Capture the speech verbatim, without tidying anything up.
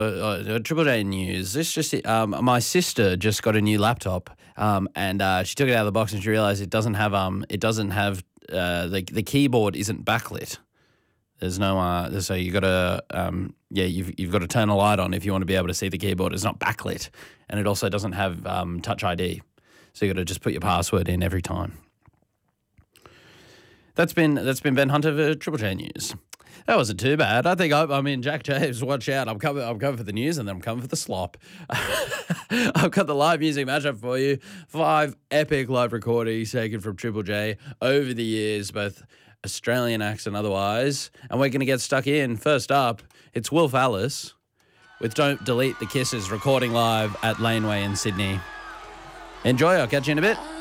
Uh, uh, Triple J News. This just um, my sister just got a new laptop, um, and uh, she took it out of the box and she realized it doesn't have um, it doesn't have uh, the the keyboard isn't backlit. There's no uh, so you got to um, yeah, you've you've got to turn a light on if you want to be able to see the keyboard. It's not backlit, and it also doesn't have um, Touch I D, so you got to just put your password in every time. That's been that's been Ben Hunter for Triple J News. That wasn't too bad. I think I, I mean, Jack James, watch out. I'm coming I'm coming for the news and then I'm coming for the slop. I've got the live music matchup for you. Five epic live recordings taken from Triple J over the years, both Australian acts and otherwise. And we're going to get stuck in. First up, it's Wolf Alice with Don't Delete the Kisses, recording live at Laneway in Sydney. Enjoy. I'll catch you in a bit.